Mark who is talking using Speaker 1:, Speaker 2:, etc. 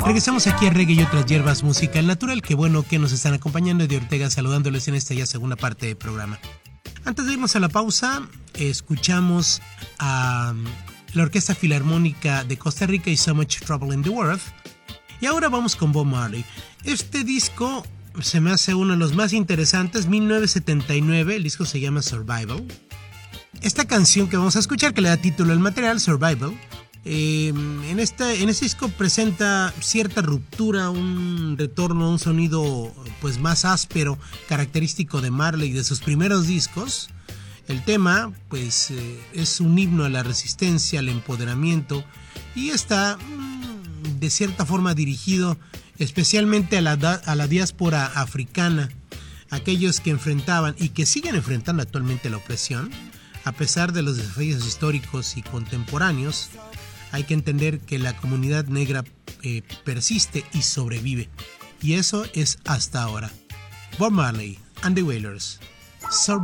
Speaker 1: Regresamos aquí a Reggae y otras hierbas, música al natural. Qué bueno que nos están acompañando. De Ortega saludándoles en esta ya segunda parte del programa. Antes de irnos a la pausa, escuchamos a la Orquesta Filarmónica de Costa Rica y So Much Trouble in the World. Y ahora vamos con Bob Marley. Este disco se me hace uno de los más interesantes, 1979, el disco se llama Survival. Esta canción que vamos a escuchar, que le da título al material, Survival, en este disco presenta cierta ruptura, un retorno a un sonido pues más áspero, característico de Marley y de sus primeros discos. El tema pues es un himno a la resistencia, al empoderamiento, y está de cierta forma dirigido especialmente a la diáspora africana, aquellos que enfrentaban y que siguen enfrentando actualmente la opresión. A pesar de los desafíos históricos y contemporáneos, hay que entender que la comunidad negra persiste y sobrevive. Y eso es hasta ahora. Bob Marley and the Wailers, Survival.